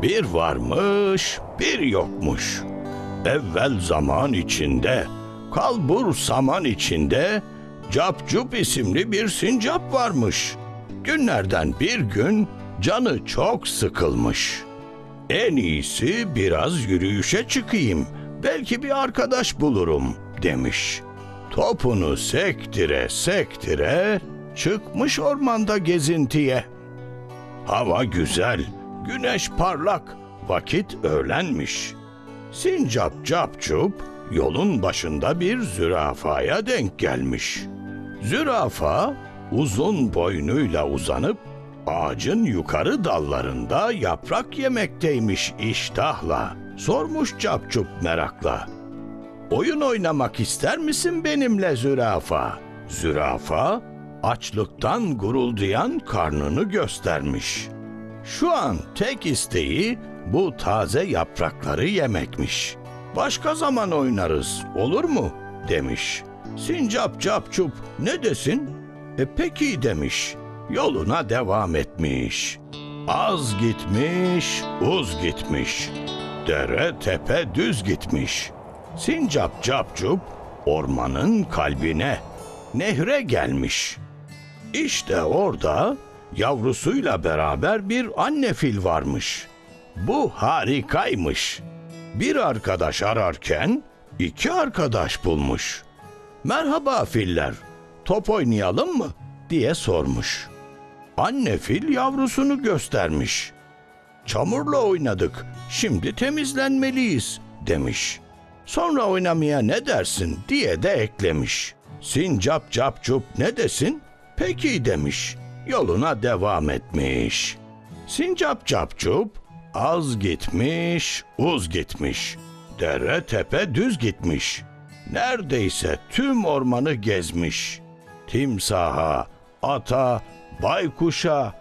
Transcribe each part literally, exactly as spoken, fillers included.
Bir varmış, bir yokmuş. Evvel zaman içinde, kalbur saman içinde Capcup isimli bir sincap varmış. Günlerden bir gün canı çok sıkılmış. En iyisi biraz yürüyüşe çıkayım, belki bir arkadaş bulurum demiş. Topunu sektire sektire çıkmış ormanda gezintiye. Hava güzel, güneş parlak, vakit öğlenmiş. Sincap Capcup yolun başında bir zürafaya denk gelmiş. Zürafa uzun boynuyla uzanıp ağacın yukarı dallarında yaprak yemekteymiş iştahla. Sormuş Capcup merakla. Oyun oynamak ister misin benimle zürafa? Zürafa açlıktan guruldayan karnını göstermiş. Şu an tek isteği bu taze yaprakları yemekmiş. Başka zaman oynarız, olur mu? Demiş. Sincap Capcup ne desin? E peki demiş. Yoluna devam etmiş. Az gitmiş, uz gitmiş. Dere tepe düz gitmiş. Sincap Capcup ormanın kalbine, nehre gelmiş. İşte orada yavrusuyla beraber bir anne fil varmış. Bu harikaymış. Bir arkadaş ararken iki arkadaş bulmuş. Merhaba filler, top oynayalım mı diye sormuş. Anne fil yavrusunu göstermiş. Çamurla oynadık, şimdi temizlenmeliyiz demiş. Sonra oynamaya ne dersin diye de eklemiş. Sincap Capcup ne desin? Peki demiş. Yoluna devam etmiş. Sincap Capcup az gitmiş, uz gitmiş. Dere tepe düz gitmiş. Neredeyse tüm ormanı gezmiş. Timsaha, ata, baykuşa,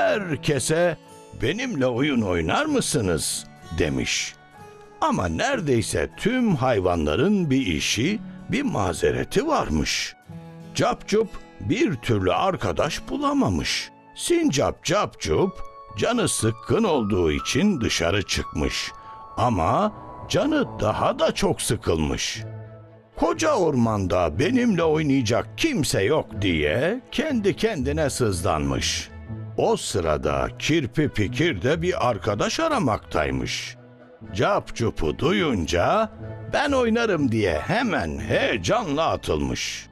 herkese benimle oyun oynar mısınız demiş. Ama neredeyse tüm hayvanların bir işi, bir mazereti varmış. Capcup bir türlü arkadaş bulamamış. Sincap Capcup canı sıkkın olduğu için dışarı çıkmış. Ama canı daha da çok sıkılmış. Koca ormanda benimle oynayacak kimse yok diye kendi kendine sızlanmış. O sırada Kirpi Pikir de bir arkadaş aramaktaymış. Capcup'u duyunca ben oynarım diye hemen heyecanla atılmış.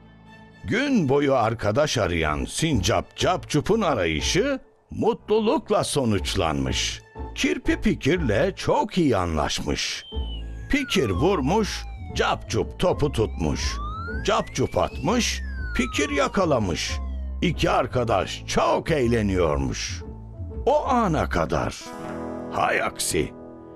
Gün boyu arkadaş arayan Sincap Capcup'un arayışı mutlulukla sonuçlanmış. Kirpi Pikir'le çok iyi anlaşmış. Pikir vurmuş, Capcup topu tutmuş. Capcup atmış, Pikir yakalamış. İki arkadaş çok eğleniyormuş. O ana kadar. Hay aksi,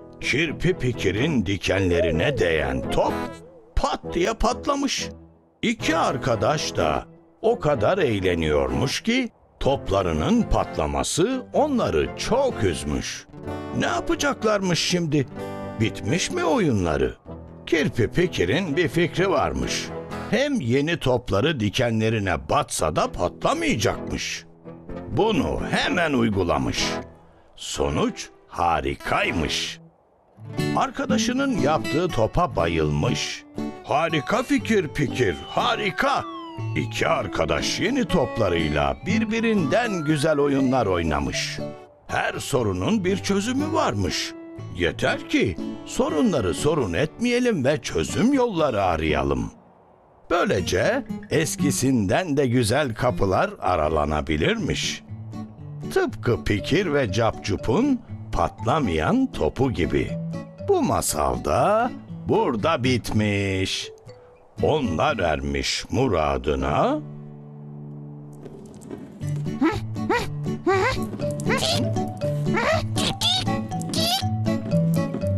Kirpi Pikir'in dikenlerine değen top pat diye patlamış. İki arkadaş da o kadar eğleniyormuş ki toplarının patlaması onları çok üzmüş. Ne yapacaklarmış şimdi? Bitmiş mi oyunları? Kirpi Pikir'in bir fikri varmış. Hem yeni topları dikenlerine batsa da patlamayacakmış. Bunu hemen uygulamış. Sonuç harikaymış. Arkadaşının yaptığı topa bayılmış. Harika fikir Pikir, harika. İki arkadaş yeni toplarıyla birbirinden güzel oyunlar oynamış. Her sorunun bir çözümü varmış. Yeter ki sorunları sorun etmeyelim ve çözüm yolları arayalım. Böylece eskisinden de güzel kapılar aralanabilirmiş. Tıpkı Pikir ve Capcup'un patlamayan topu gibi. Bu masal da burada bitmiş. Onlar ermiş muradına.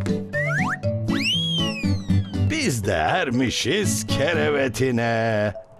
Biz de ermişiz kerevetine.